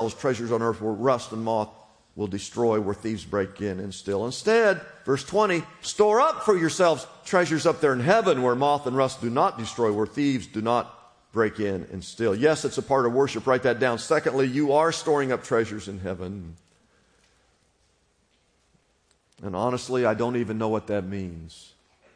yourselves treasures on earth where rust and moth will destroy, where thieves break in and steal. Instead, verse 20, store up for yourselves treasures up there in heaven where moth and rust do not destroy, where thieves do not break in and steal. Yes, it's a part of worship. Write that down. Secondly, you are storing up treasures in heaven. And honestly, I don't even know what that means.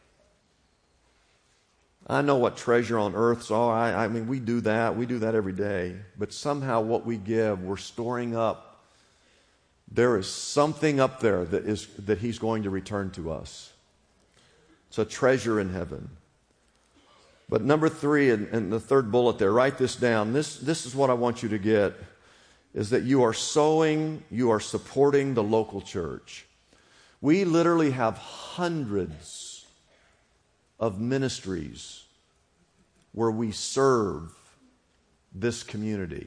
I know what treasure on earths are. I mean, we do that. We do that every day. But somehow what we give, we're storing up. There is something up there that He's going to return to us. It's a treasure in heaven. But number 3, and the third bullet there, write this down. This is what I want you to get, is that you are sowing, you are supporting the local church. We literally have hundreds of ministries where we serve this community.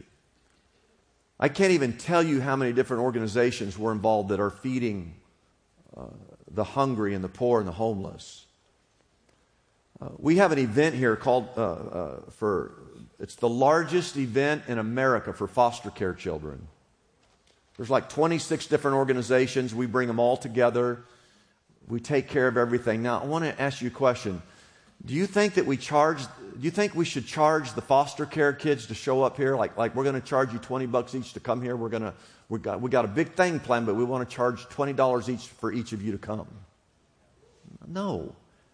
I can't even tell you how many different organizations we're involved that are feeding the hungry and the poor and the homeless. We have an event here called, it's the largest event in America for foster care children. There's like 26 different organizations. We bring them all together. We take care of everything. Now, I want to ask you a question. Do you think we should charge the foster care kids to show up here? Like we're going to charge you $20 each to come here. We got a big thing planned, but we want to charge $20 each for each of you to come. No.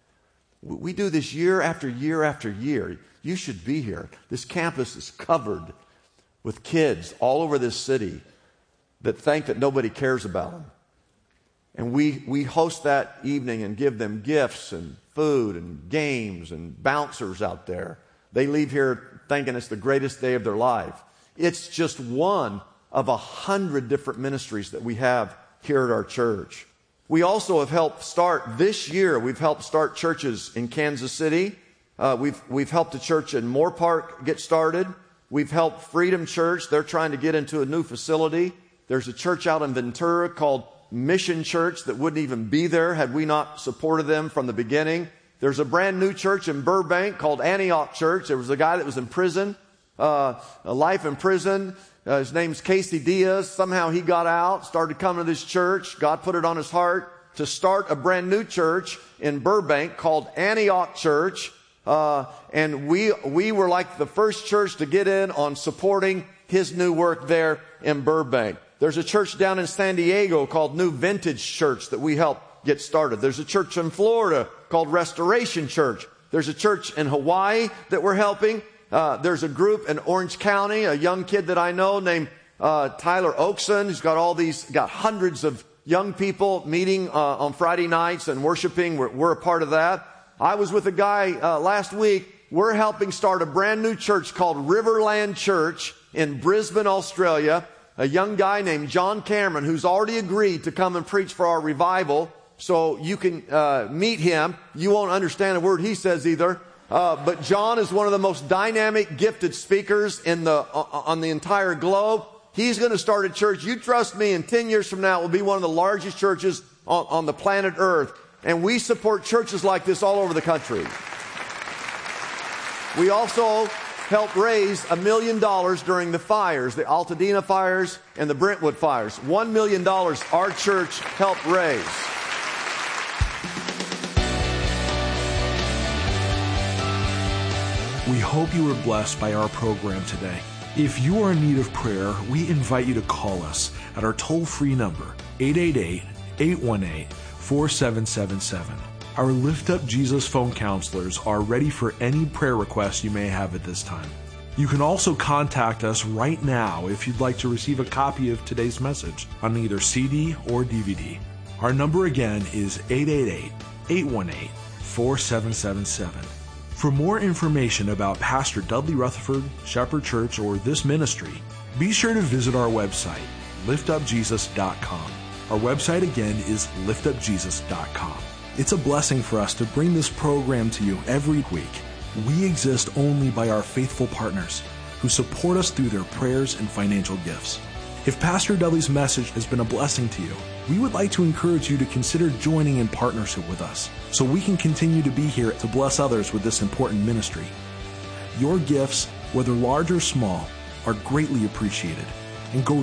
We do this year after year after year. You should be here. This campus is covered with kids all over this city that think that nobody cares about them. And we host that evening and give them gifts and food and games and bouncers out there. They leave here thinking it's the greatest day of their life. It's just one of 100 different ministries that we have here at our church. We also have helped start this year. We've helped start churches in Kansas City. We've helped a church in Moore Park get started. We've helped Freedom Church. They're trying to get into a new facility. There's a church out in Ventura called Mission Church that wouldn't even be there had we not supported them from the beginning. There's a brand new church in Burbank called Antioch Church. There was a guy that was in prison, a life in prison. His name's Casey Diaz. Somehow he got out, started coming to this church. God put it on his heart to start a brand new church in Burbank called Antioch Church. And we were like the first church to get in on supporting his new work there in Burbank. There's a church down in San Diego called New Vintage Church that we helped get started. There's a church in Florida called Restoration Church. There's a church in Hawaii that we're helping. There's a group in Orange County, a young kid that I know named Tyler Oakson. He's got hundreds of young people meeting on Friday nights and worshiping. We're a part of that. I was with a guy last week. We're helping start a brand new church called Riverland Church in Brisbane, Australia. A young guy named John Cameron who's already agreed to come and preach for our revival. So you can meet him. You won't understand a word he says either. But John is one of the most dynamic, gifted speakers on the entire globe. He's going to start a church. You trust me, in 10 years from now, it will be one of the largest churches on the planet Earth. And we support churches like this all over the country. We also helped raise $1 million during the fires, the Altadena fires and the Brentwood fires. $1 million our church helped raise. We hope you were blessed by our program today. If you are in need of prayer, we invite you to call us at our toll-free number, 888-818-4777. Our Lift Up Jesus phone counselors are ready for any prayer requests you may have at this time. You can also contact us right now if you'd like to receive a copy of today's message on either CD or DVD. Our number again is 888-818-4777. For more information about Pastor Dudley Rutherford, Shepherd Church, or this ministry, be sure to visit our website, liftupjesus.com. Our website again is liftupjesus.com. It's a blessing for us to bring this program to you every week. We exist only by our faithful partners who support us through their prayers and financial gifts. If Pastor Dudley's message has been a blessing to you, we would like to encourage you to consider joining in partnership with us so we can continue to be here to bless others with this important ministry. Your gifts, whether large or small, are greatly appreciated and go